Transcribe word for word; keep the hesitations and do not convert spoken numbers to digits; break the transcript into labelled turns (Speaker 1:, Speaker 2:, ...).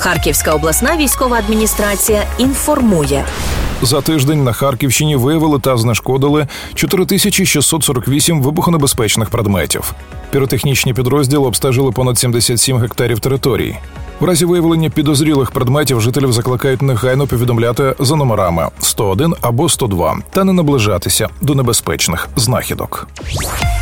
Speaker 1: Харківська обласна військова адміністрація інформує.
Speaker 2: За тиждень на Харківщині виявили та знешкодили чотири тисячі шістсот сорок вісім вибухонебезпечних предметів. Піротехнічні підрозділи обстежили понад сімдесят сім гектарів території. В разі виявлення підозрілих предметів жителів закликають негайно повідомляти за номерами сто один або сто два та не наближатися до небезпечних знахідок.